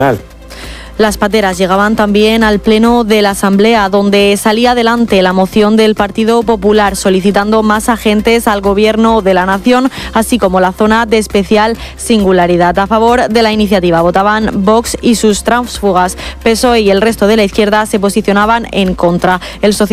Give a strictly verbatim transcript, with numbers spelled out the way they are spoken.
Las pateras llegaban también al pleno de la Asamblea, donde salía adelante la moción del Partido Popular solicitando más agentes al Gobierno de la Nación, así como la zona de especial singularidad. A favor de la iniciativa votaban Vox y sus tránsfugas. P S O E y el resto de la izquierda se posicionaban en contra. El